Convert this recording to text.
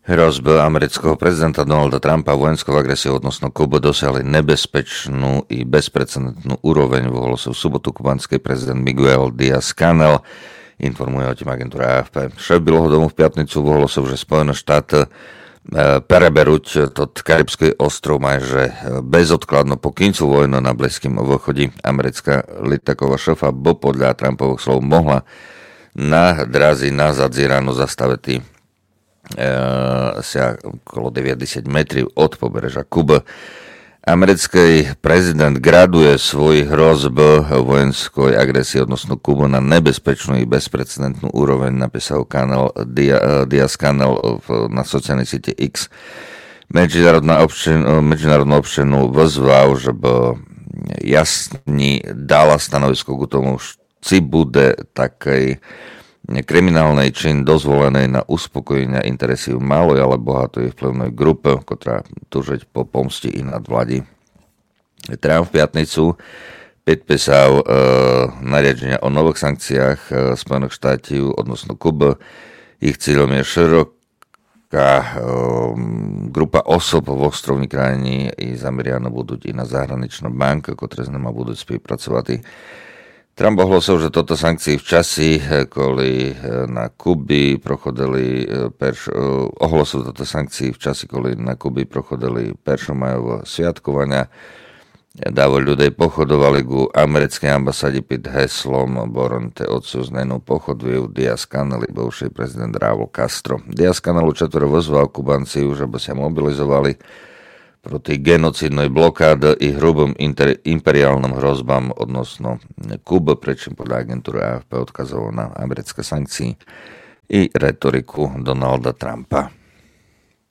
Hrozby amerického prezidenta Donalda Trumpa vojenskou agresiou odnosno Kuby dosiahli nebezpečnú i bezprecedentnú úroveň, v v sobotu kubanský prezident Miguel Díaz-Canel, informuje o tým agentúra AFP. Šéf Bieleho domu v piatnicu v ohlase, že Spojené štáty pereberuť tot Karibský ostrov majže bezodkladno pokyncu vojnu na Blízkym východe. Americká litaková šéfa bo podľa Trumpových slov mohla na drazi nazad z Iránu zastaviť sa okolo 90 metrov od pobreža Kuby. Americký prezident graduje svoj hrozb vojenskej agresie odnosno Kubu na nebezpečnú i bezprecedentnú úroveň, napísal Díaz-Canel na sociálnej siete X. Medzinárodnú občinu vyzval, že by jasne dala stanovisko k tomu, či bude takej kriminálnej čin dozvolenej na uspokojenia interesov malej ale bohatej vplyvnej grupy, ktorá túžiť po pomsti i nadvládi. Trump v piatnicu podpísal nariadenia o nových sankciách Spojených štátov odnosno Kuby. Ich cieľom je široká grupa osob v ostrovní krajine i zameriano budú i na zahraničné banky, ktoré s nimi budú spolupracovať. Trump ohlásil, že toto sankcie v časi, koli na Kuby prochodili ohlásil toto sankcie v časi, koli na Kuby prochodili peršomajové sviatkovania. Dávali ľudí pochodovali ku americkej ambasáde pod heslom Boronte odsúznenú pochodviu Díaz-Canel, bivší prezident Raúl Castro. Díaz-Canelu četvero vyzval Kubancov, že by sa mobilizovali proti genocidnej blokáde i hrubým imperiálnym hrozbám odnosno Kuby, pričom podľa agentúry AFP odkazoval na americké sankcie i retoriku Donalda Trumpa.